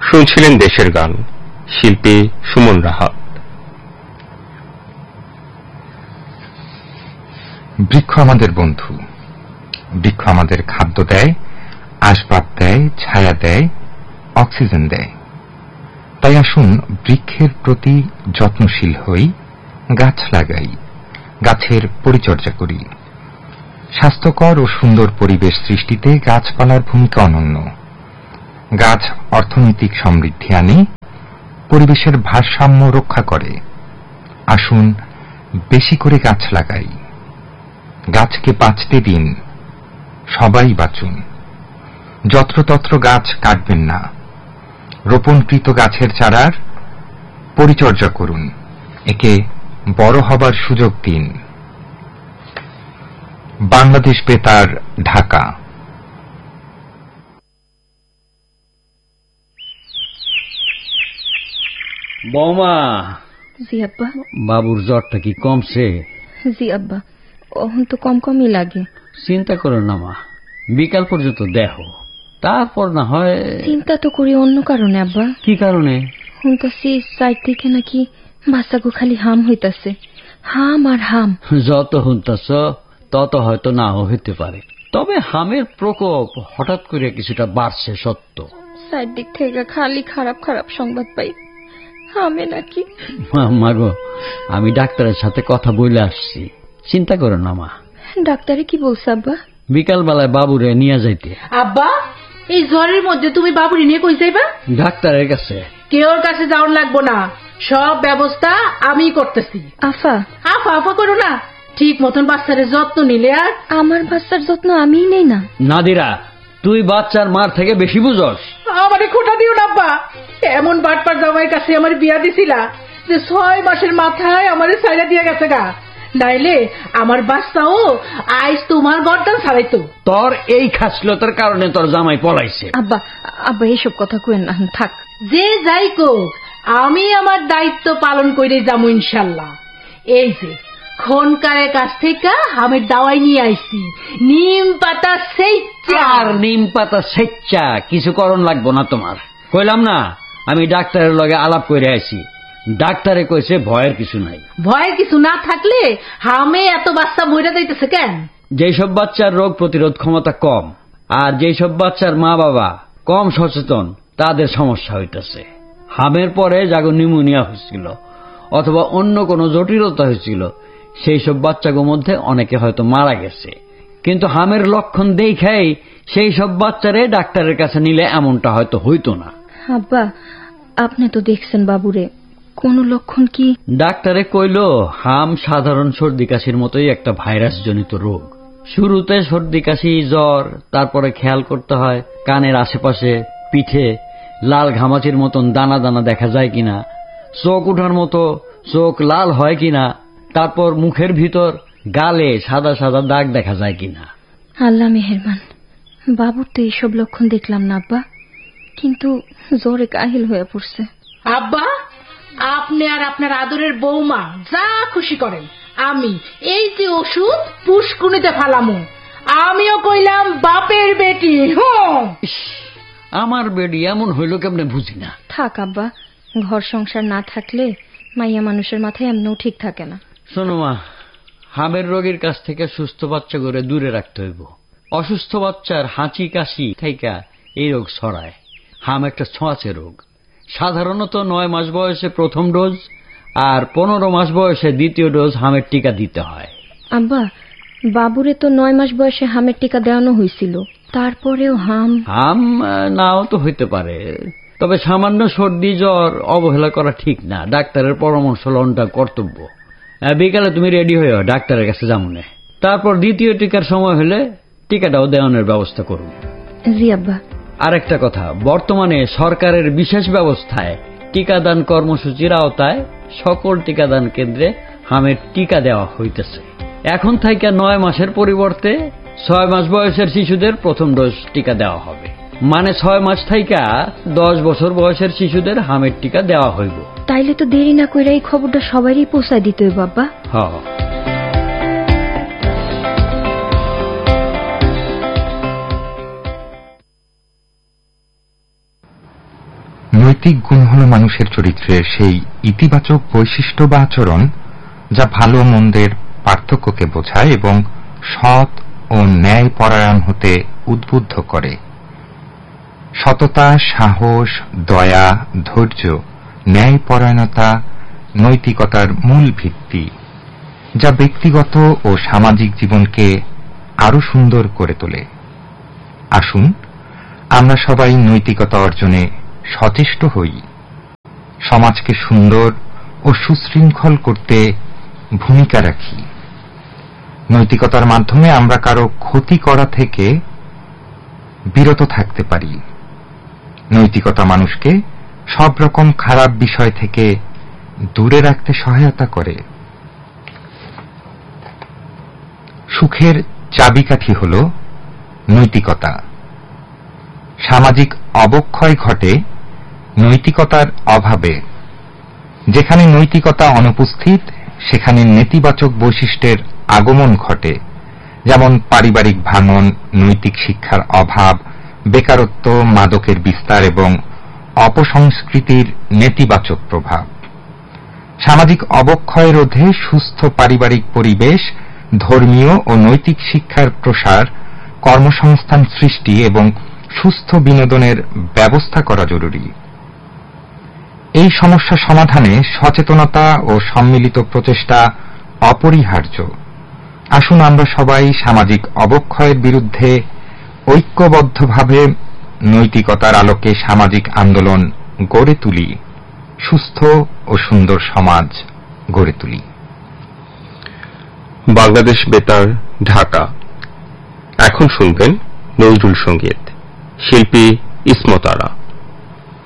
শুনছিলেন দেশের গান, শিল্পী সুমন রাহা। বৃক্ষ আমাদের বন্ধু, বৃক্ষ আমাদের খাদ্য দেয়, আসবাব দেয়, ছায়া দেয়, অক্সিজেন দেয়। তাই আসুন বৃক্ষের প্রতি যত্নশীল হই, গাছ লাগাই, গাছের পরিচর্যা করি। স্বাস্থ্যকর ও সুন্দর পরিবেশ সৃষ্টিতে গাছপালার ভূমিকা অনন্য। গাছ অর্থনৈতিক সমৃদ্ধি আনে, পরিবেশের ভারসাম্য রক্ষা করে। আসুন বেশি করে গাছ লাগাই, গাছকে বাঁচতে দিন, সবাই বাঁচুন। যত্রতত্র গাছ কাটবেন না, রোপণকৃত গাছের চারার পরিচর্যা করুন, একে বড় হবার সুযোগ দিন। বাংলাদেশ বেতার, ঢাকা। বৌমা। জি আব্বা। বাবুর জ্বরটা কি কমছে? জি আব্বা, এখন তো কমই লাগে। চিন্তা করো না মা, বিকাল পর্যন্ত দেখো, তারপর না হয়। চিন্তা তো করি অন্য কারণে আব্বা। কি কারণে? শুনতাছি সাইড থেকে নাকি বাচ্চাগো খালি হাম হইতাছে, হাম আর হাম। যত শুনতাছ তত হয়তো নাও হইতে পারে, তবে হামের প্রকোপ হঠাৎ করে কিছুটা বাড়ছে সত্য। সাইড দিক থেকে খালি খারাপ খারাপ সংবাদ পাই, হামে নাকি। মা গো, আমি ডাক্তারের সাথে কথা বলে আসছি, চিন্তা করো না মা। ডাক্তারে কি বলছে আব্বা? বিকাল বেলায় বাবুরে নিয়ে যাইতে। আব্বা, এই জ্বরের মধ্যে তুমি বাবুরে নিয়ে কই যাইবা? ডাক্তারের কাছে। কেউর কাছে যাওয়ার লাগবো না, সব ব্যবস্থা আমি করতেছি। আফা আফা আফা করো না, ঠিক মতন বাচ্চার যত্ন নিলে। আর আমার বাচ্চার যত্ন আমিই নেই না। নাদিরা, তুই বাচ্চার মার থেকে বেশি বুঝস। আমারে খোটা দিও না আব্বা, এমন বাটপার জামাইয়ের কাছে আমার বিয়া দিছিলা যে 6 মাসের মাথায় আমারে ছাইড়া দিয়ে গেছে গা, নাইলে আমার বাচ্চাও আইস তোমার গর্দান ছাড়াইতো। তোর এই খাসলতার কারণে তোর জামাই পলাইছে। আব্বা আব্বা এইসব কথা কইেন না, থাক। যে যাই কোক, আমি আমার দায়িত্ব পালন করে যাবো ইনশাল্লাহ। এই যে খনকারের কাছ থেকে আমের দাওয়াই নিয়ে আইছি, নিম পাতা সেচ্চা। আর নিম পাতা সেচ্চা কিছু করণ লাগবো না তোমার, কইলাম না আমি ডাক্তারের লগে আলাপ করে আইছি। ডাক্তারে কইছে ভয়ের কিছু নাই। ভয়ের কিছু না থাকলে হামে এত বাচ্চা মইরা যাইতেছে কেন? যেসব বাচ্চার রোগ প্রতিরোধ ক্ষমতা কম আর যেসব বাচ্চার মা বাবা কম সচেতন, তাদের সমস্যা হইতেছে। হামের পরে যাগো নিউমোনিয়া হয়েছিল অথবা অন্য কোনো জটিলতা হয়েছিল, সেই সব বাচ্চাগুলোর মধ্যে অনেকে হয়তো মারা গেছে। কিন্তু হামের লক্ষণ দেখাই সেই সব বাচ্চারে ডাক্তারের কাছে নিলে এমনটা হয়তো হইতো না। আব্বা, আপনি তো দেখছেন বাবুরে, কোন লক্ষণ কি? ডাক্তারে কইল হাম সাধারণ সর্দি কাশির মতোই একটা ভাইরাস জনিত রোগ। শুরুতে সর্দি কাশি, জ্বর, তারপরে খেয়াল করতে হয় কানের আশেপাশে, পিঠে লাল ঘামাচির মতন দানা দানা দেখা যায় কিনা, চোখ উঠার মতো চোখ লাল হয় কিনা, তারপর মুখের ভিতর গালে সাদা সাদা দাগ দেখা যায় কিনা। আল্লাহ মেহেরবান, বাবুর তো এইসব লক্ষণ দেখলাম না আব্বা, কিন্তু জ্বরে কাহিল হয়ে পড়ছে। আব্বা, আপনি আর আপনার আদরের বৌমা যা খুশি করেন, আমি এই যে ওষুধ পুষ্কুনিতে ফালামু। আমিও কইলাম বাপের বেটি। আমার বেডি এমন হইল কেমনে বুঝি না। থাক আব্বা, ঘর সংসার না থাকলে মাইয়া মানুষের মাথায় এমনও ঠিক থাকে না। শোনো মা, হামের রোগীর কাছ থেকে সুস্থ বাচ্চা করে দূরে রাখতে হইব। অসুস্থ বাচ্চার হাঁচি কাশি থেকে এই রোগ ছড়ায়। হাম একটা ছোঁয়াচে রোগ। সাধারণত 9 মাস বয়সে প্রথম ডোজ আর 15 মাস বয়সে দ্বিতীয় ডোজ হামের টিকা দিতে হয়। আব্বা, বাবুরে তো 9 মাস বয়সে হামের টিকা দেওয়ানো হয়েছিল, তারপরেও হাম নাও তো হইতে পারে। তবে সামান্য সর্দি জ্বর অবহেলা করা ঠিক না, ডাক্তারের পরামর্শ লওয়াটা কর্তব্য। বিকালে তুমি রেডি হইও, ডাক্তারের কাছে যামুনে। তারপর দ্বিতীয় টিকার সময় হলে টিকাটাও দেওয়ানোর ব্যবস্থা করুন। জি আব্বা। আরেকটা কথা, বর্তমানে সরকারের বিশেষ ব্যবস্থায় টিকাদান কর্মসূচির আওতায় সকল টিকাদান কেন্দ্রে হামের টিকা দেওয়া হইতেছে। এখন থেকে 9 মাসের পরিবর্তে 6 মাস বয়সের শিশুদের প্রথম ডোজ টিকা দেওয়া হবে। মানে 6 মাস থেকে 10 বছর বয়সের শিশুদের হামের টিকা দেওয়া হইব। তাইলে তো দেরি না কইরা এই খবরটা সবারই পৌঁছায় দিতে হইব বাবা। হ্যাঁ। নৈতিক গুণ হল মানুষের চরিত্রের সেই ইতিবাচক বৈশিষ্ট্য বা আচরণ যা ভালো মন্দের পার্থক্যকে বোঝায় এবং সৎ ও ন্যায় পরায়ণ হতে উদ্বুদ্ধ করে। সততা, সাহস, দয়া, ধৈর্য, ন্যায় পরায়ণতা নৈতিকতার মূল ভিত্তি, যা ব্যক্তিগত ও সামাজিক জীবনকে আরো সুন্দর করে তোলে। আসুন আমরা সবাই নৈতিকতা অর্জনে সচেষ্ট হই, সমাজকে সুন্দর ও সুশৃঙ্খল করতে ভূমিকা রাখি। নৈতিকতার মাধ্যমে আমরা কারো ক্ষতি করা থেকে বিরত থাকতে পারি। নৈতিকতা মানুষকে সব রকম খারাপ বিষয় থেকে দূরে রাখতে সহায়তা করে। সুখের চাবিকাঠি হল নৈতিকতা। সামাজিক অবক্ষয় ঘটে নৈতিকতার অভাবে। যেখানে নৈতিকতা অনুপস্থিত সেখানে নেতিবাচক বৈশিষ্ট্যের আগমন ঘটে, যেমন পারিবারিক ভাঙন, নৈতিক শিক্ষার অভাব, বেকারত্ব, মাদকের বিস্তার এবং অপসংস্কৃতির নেতিবাচক প্রভাব। সামাজিক অবক্ষয় রোধে সুস্থ পারিবারিক পরিবেশ, ধর্মীয় ও নৈতিক শিক্ষার প্রসার, কর্মসংস্থান সৃষ্টি এবং সুস্থ বিনোদনের ব্যবস্থা করা জরুরি। এই সমস্যা সমাধানে সচেতনতা ও সম্মিলিত প্রচেষ্টা অপরিহার্য। আসুন আমরা সবাই সামাজিক অবক্ষয়ের বিরুদ্ধে ঐক্যবদ্ধভাবে নৈতিকতার আলোকে সামাজিক আন্দোলন গড়ে তুলি, সুস্থ ও সুন্দর সমাজ গড়ে তুলি। বাংলাদেশ বেতার, ঢাকা। এখন শুনবেন নজরুল সঙ্গীত, শিল্পী ইসমত আরা।